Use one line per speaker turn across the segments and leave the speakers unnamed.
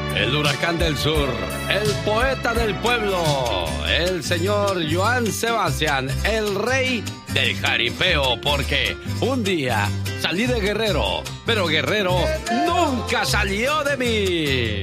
El huracán del sur, el poeta del pueblo, el señor Joan Sebastián, el rey del jaripeo, porque un día salí de Guerrero, pero Guerrero nunca salió de mí.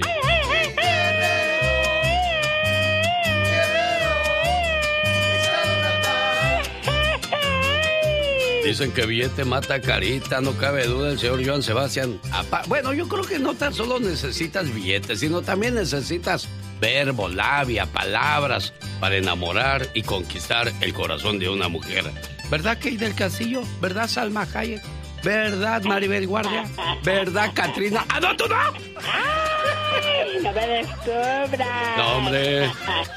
Dicen que billete mata carita, no cabe duda el señor Joan Sebastián. Bueno, yo creo que no tan solo necesitas billetes, sino también necesitas verbo, labia, palabras para enamorar y conquistar el corazón de una mujer. ¿Verdad, Kate del Castillo? ¿Verdad, Salma Hayek? ¿Verdad, Maribel Guardia? ¿Verdad, Katrina? ¡Ah, no, tú no!
¡Ay, no me descubras!
No, hombre.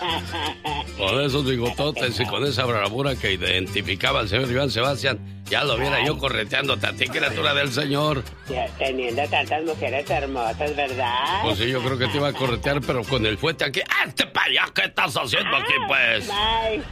Con esos bigototes y con esa bravura que identificaba al señor Joan Sebastián, ya lo viera yo correteándote a ti, criatura del señor.
Ya, teniendo tantas mujeres hermosas, ¿verdad?
Pues sí, yo creo que te iba a corretear, pero con el fuete aquí. ¡Este para allá! ¿Qué estás haciendo aquí, pues?
Ay,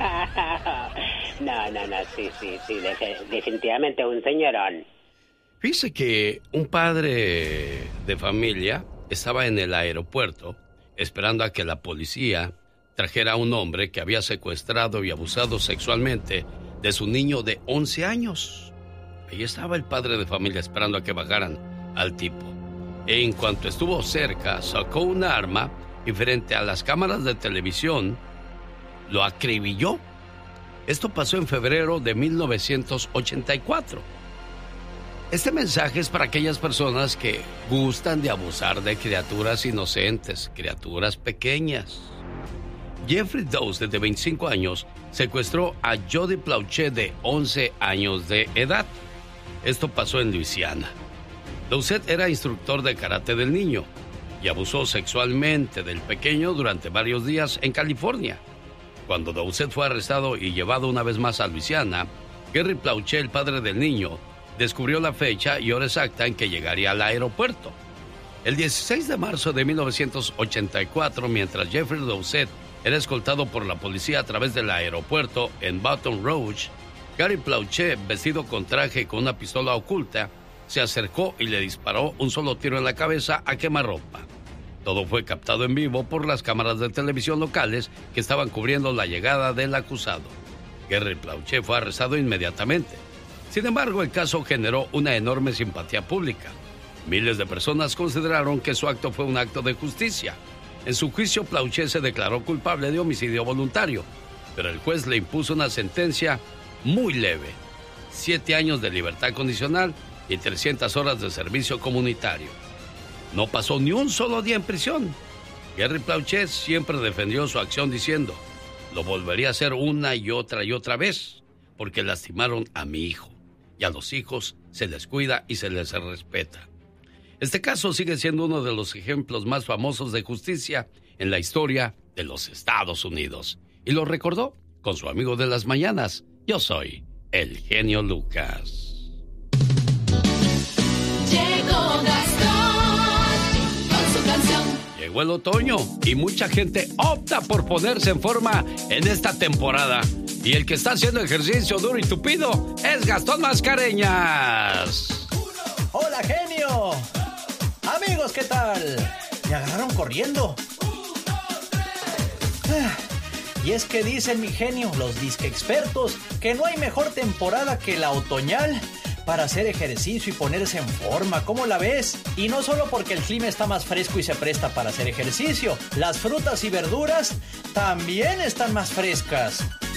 no, sí, definitivamente un señorón.
Fíjese que un padre de familia estaba en el aeropuerto esperando a que la policía trajera a un hombre que había secuestrado y abusado sexualmente de su niño de 11 años. Ahí estaba el padre de familia esperando a que bajaran al tipo. En cuanto estuvo cerca, sacó un arma y frente a las cámaras de televisión lo acribilló. Esto pasó en febrero de 1984. Este mensaje es para aquellas personas que gustan de abusar de criaturas inocentes, criaturas pequeñas. Jeffrey Doucet, de 25 años, secuestró a Jody Plauché, de 11 años de edad. Esto pasó en Luisiana. Doucet era instructor de karate del niño y abusó sexualmente del pequeño durante varios días en California. Cuando Doucet fue arrestado y llevado una vez más a Luisiana, Gary Plauché, el padre del niño, descubrió la fecha y hora exacta en que llegaría al aeropuerto. El 16 de marzo de 1984, mientras Jeffrey Doucet era escoltado por la policía a través del aeropuerto en Baton Rouge, Gary Plauché, vestido con traje y con una pistola oculta, se acercó y le disparó un solo tiro en la cabeza a quemarropa. Todo fue captado en vivo por las cámaras de televisión locales que estaban cubriendo la llegada del acusado. Gary Plauché fue arrestado inmediatamente. Sin embargo, el caso generó una enorme simpatía pública. Miles de personas consideraron que su acto fue un acto de justicia. En su juicio, Plauché se declaró culpable de homicidio voluntario, pero el juez le impuso una sentencia muy leve: 7 años de libertad condicional y 300 horas de servicio comunitario. No pasó ni un solo día en prisión. Gary Plauché siempre defendió su acción diciendo: lo volvería a hacer una y otra vez, porque lastimaron a mi hijo, y a los hijos se les cuida y se les respeta. Este caso sigue siendo uno de los ejemplos más famosos de justicia en la historia de los Estados Unidos. Y lo recordó con su amigo de las mañanas. Yo soy el genio Lucas.
Llegó Gastón con su canción.
Llegó el otoño y mucha gente opta por ponerse en forma en esta temporada. Y el que está haciendo ejercicio duro y tupido es Gastón Mascareñas.
¡Hola, genio! Amigos, ¿qué tal? Me agarraron corriendo. Y es que dicen, mi genio, los disque expertos, que no hay mejor temporada que la otoñal para hacer ejercicio y ponerse en forma. ¿Cómo la ves? Y no solo porque el clima está más fresco y se presta para hacer ejercicio, las frutas y verduras también están más frescas.